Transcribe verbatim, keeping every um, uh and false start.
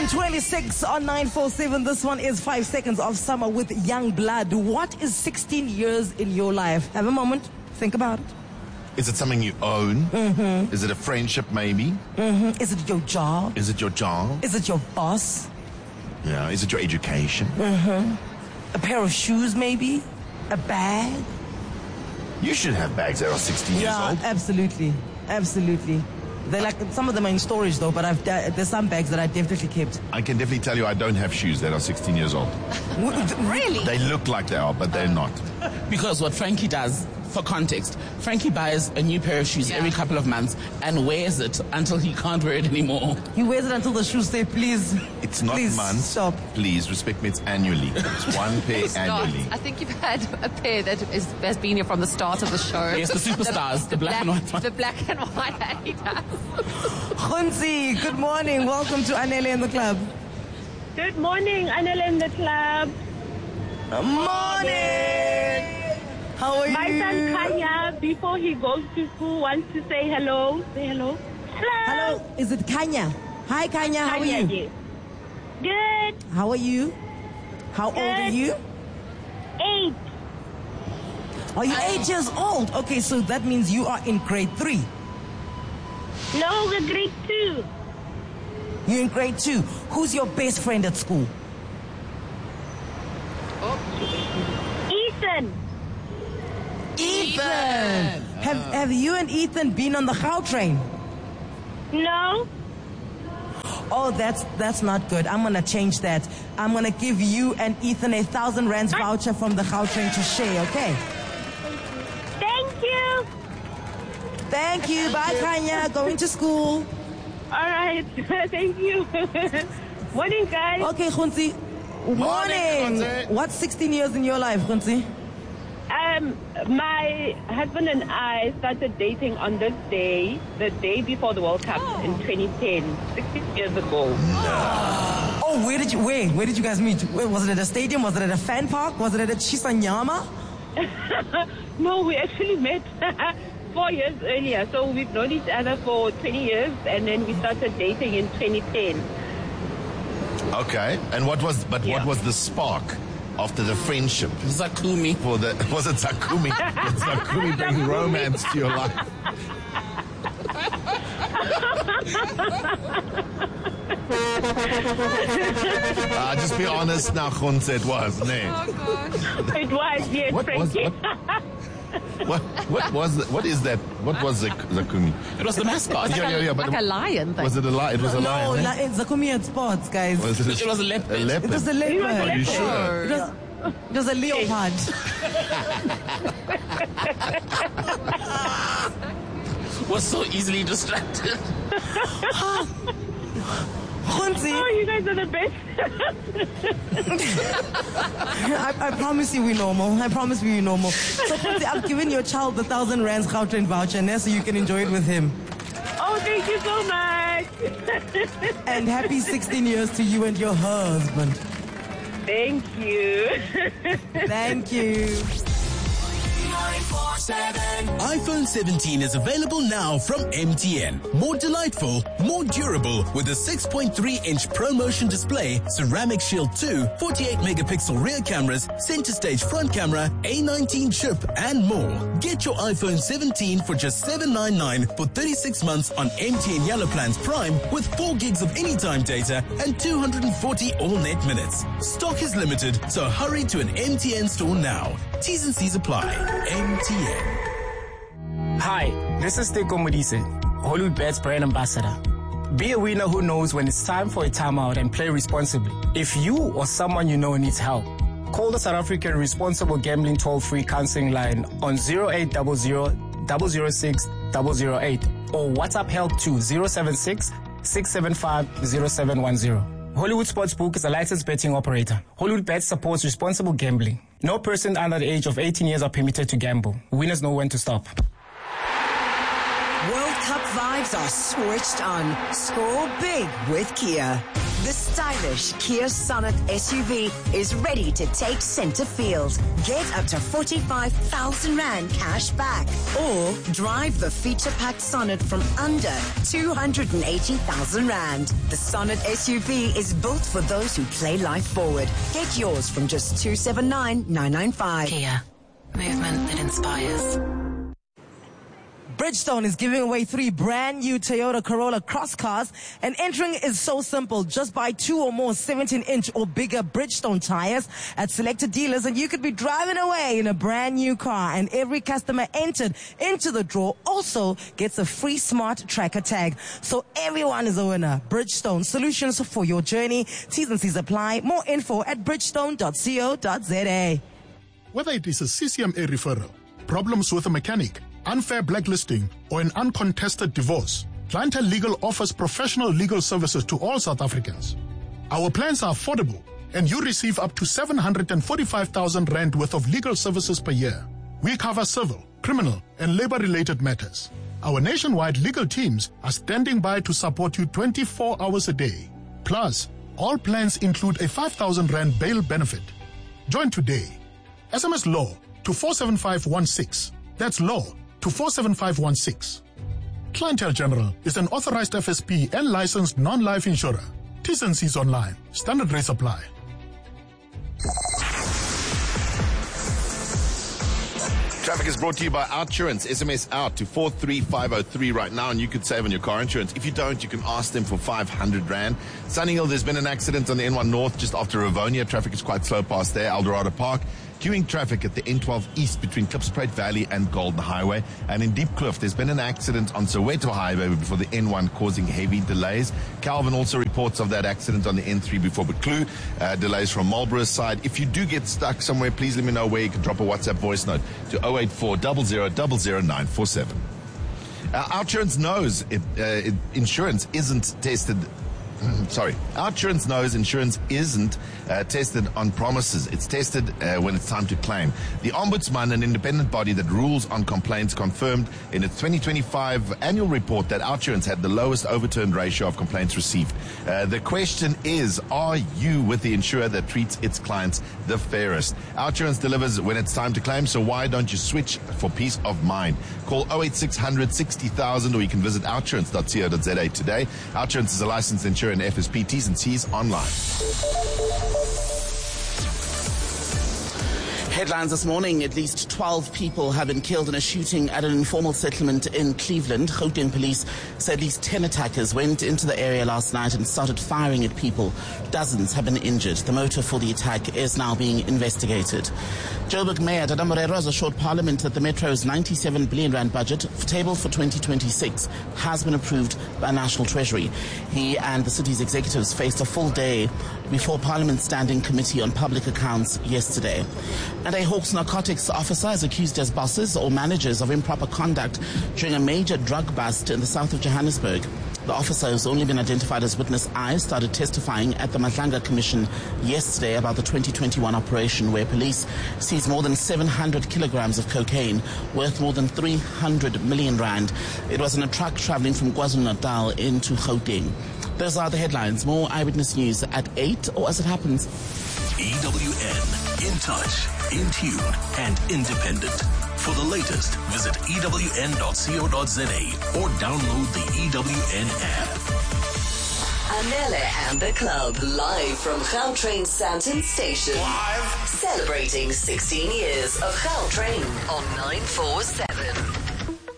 seven twenty-six on nine four seven. This one is Five Seconds of Summer with Young Blood. What is sixteen years in your life? Have a moment. Think about it. Is it something you own? Mm-hmm. Is it a friendship, maybe? Mm-hmm. Is it your job? Is it your job? Is it your boss? Yeah. Is it your education? Mm-hmm. A pair of shoes, maybe? A bag? You should have bags that are sixteen yeah, years old. Yeah, absolutely. Absolutely. They're like, some of them are in storage though, but I've, there's some bags that I definitely kept. I can definitely tell you I don't have shoes that are sixteen years old. Really? They look like they are, but they're not. Because what Frankie does, for context, Frankie buys a new pair of shoes yeah. every couple of months and wears it until he can't wear it anymore. He wears it until the shoes say, please. It's not please months. Stop. Please, respect me, it's annually. It's one pair it's annually. Not. I think you've had a pair that is, has been here from the start of the show. Yes, the superstars, the, the, the black, black and white one. The black and white Adidas. Khunzi, good morning. Welcome to Anele in the Club. Good morning, Anele in the Club. Good morning. How are My you? My son Kanya, before he goes to school, wants to say hello. Say hello. Hello. Hello. Is it Kanya? Hi, Kanya. How Kanya, are you? Yes. Good. How are you? How Good. old are you? Eight. Are you eight years old? Okay, so that means you are in grade three. No, we're grade two. You're in grade two. Who's your best friend at school? Oh. Ethan. Ethan. Have Have you and Ethan been on the Gautrain? No. Oh, that's that's not good. I'm gonna change that. I'm gonna give you and Ethan a thousand rands voucher from the Gautrain to share. Okay. Thank you. Thank you. Bye, Kanya. Going to school. All right. Thank you. Morning, guys. Okay, Khunzi. Morning. Morning. What's sixteen years in your life, Khunzi? Um, my husband and I started dating on this day, the day before the World Cup oh. in twenty ten, sixteen years ago. No. Oh, where did you, where, where did you guys meet? Where, was it at a stadium? Was it at a fan park? Was it at a Chisanyama? No, we actually met four years earlier. So we've known each other for twenty years, and then we started dating in twenty ten. Okay, and what was, but yeah. what was the spark after the friendship? Zakumi. For the, was it Zakumi? Did Zakumi bring romance to your life? uh, just be honest now, Khunzi, it was, ne? Oh, gosh. It was, yes, what Frankie. Was, what, what, what was the, what is that? What was the Zakumi? It was the mascot. Like yeah, yeah, yeah. But like a lion thing. Was it a lion? It was a no, lion. No, eh? Zakumi had spots, guys. Was it, a, it was a leopard. A leopard. It was a leopard. Was a Are you sure? It was, it was a leopard. Was so easily distracted. Khunzi. Oh, you guys are the best. I, I promise you we're normal. I promise you we're normal. So, Khunzi, I've given your child the thousand rands Gautrain voucher now so you can enjoy it with him. Oh, thank you so much. And happy sixteen years to you and your husband. Thank you. Thank you. iPhone seventeen is available now from M T N. More delightful, more durable with a six point three inch ProMotion display, Ceramic Shield two, forty-eight megapixel rear cameras, center stage front camera, A nineteen chip, and more. Get your iPhone seventeen for just seven ninety-nine for thirty-six months on M T N Yellow Plans Prime with four gigs of anytime data and two hundred forty all-net minutes. Stock is limited, so hurry to an M T N store now. T's and C's apply. M T N. Hi, this is Teko Modise, Hollywood Bets brand ambassador. Be a winner who knows when it's time for a timeout and play responsibly. If you or someone you know needs help, call the South African Responsible Gambling toll-free counseling line on zero eight zero zero, zero zero six, zero zero eight or WhatsApp help to zero seven six, six seven five, zero seven one zero. Hollywood Sportsbook is a licensed betting operator. Hollywood Bets supports responsible gambling. No person under the age of eighteen years are permitted to gamble. Winners know when to stop. World Cup vibes are switched on. Score big with Kia. The stylish Kia Sonet S U V is ready to take center field. Get up to forty-five thousand rand cash back. Or drive the feature-packed Sonet from under two hundred eighty thousand rand. The Sonet S U V is built for those who play life forward. Get yours from just two seven nine nine nine five. Kia. Movement that inspires. Bridgestone is giving away three brand new Toyota Corolla Cross cars, and entering is so simple. Just buy two or more seventeen inch or bigger Bridgestone tires at selected dealers and you could be driving away in a brand new car. And every customer entered into the draw also gets a free smart tracker tag. So everyone is a winner. Bridgestone, solutions for your journey. T's and C's apply. More info at bridgestone dot co dot za. Whether it is a C C M A referral, problems with a mechanic, unfair blacklisting, or an uncontested divorce, Clientele Legal offers professional legal services to all South Africans. Our plans are affordable, and you receive up to seven hundred forty-five thousand rand worth of legal services per year. We cover civil, criminal, and labor-related matters. Our nationwide legal teams are standing by to support you twenty-four hours a day. Plus, all plans include a five thousand rand bail benefit. Join today. S M S LAW to four seven five one six. That's LAW to four seven five one six. Clientele General is an authorized F S P and licensed non-life insurer. T's and C's online. Standard rates apply. Traffic is brought to you by Outsurance. S M S out to four three five oh three right now and you could save on your car insurance. If you don't, you can ask them for five hundred rand. Sunny Hill, there's been an accident on the N one North just after Rivonia. Traffic is quite slow past there. Eldorado Park. Queuing traffic at the N twelve East between Klipspruit Valley and Golden Highway. And in Deep Cliff, there's been an accident on Soweto Highway before the N one causing heavy delays. Calvin also reports of that accident on the N three before Buccleuch. Uh, delays from Marlborough's side. If you do get stuck somewhere, please let me know where. You can drop a WhatsApp voice note to oh eight four zero zero zero zero nine four seven. Uh, Outsurance knows it, uh, it, insurance isn't tested. Sorry, Outsurance knows insurance isn't uh, tested on promises. It's tested uh, when it's time to claim. The Ombudsman, an independent body that rules on complaints, confirmed in its twenty twenty-five annual report that Outsurance had the lowest overturned ratio of complaints received. Uh, the question is, are you with the insurer that treats its clients the fairest? Outsurance delivers when it's time to claim, so why don't you switch for peace of mind? Call oh eight six hundred sixty thousand or you can visit outsurance dot co dot za today. Outsurance is a licensed insurer and F S P. T's and C's online. Headlines this morning, at least twelve people have been killed in a shooting at an informal settlement in Cleveland. Gauteng police say at least ten attackers went into the area last night and started firing at people. Dozens have been injured. The motive for the attack is now being investigated. Joburg Mayor Dada Morero has assured Parliament that the Metro's ninety-seven billion rand budget table for twenty twenty-six has been approved by National Treasury. He and the city's executives faced a full day before Parliament's Standing Committee on Public Accounts yesterday. And a Hawks narcotics officer is accused as bosses or managers of improper conduct during a major drug bust in the south of Johannesburg. The officer, who's only been identified as witness I, started testifying at the Matlanga Commission yesterday about the twenty twenty-one operation where police seized more than seven hundred kilograms of cocaine worth more than three hundred million rand. It was in a truck traveling from KwaZulu-Natal into Gauteng. Those are the headlines. More Eyewitness News at eight or as it happens. E W N, in touch, in tune, and independent. For the latest, visit E W N dot co dot za or download the E W N app. Anele and the Club, live from Gautrain Sandton Station. Live. Celebrating sixteen years of Gautrain on nine four seven.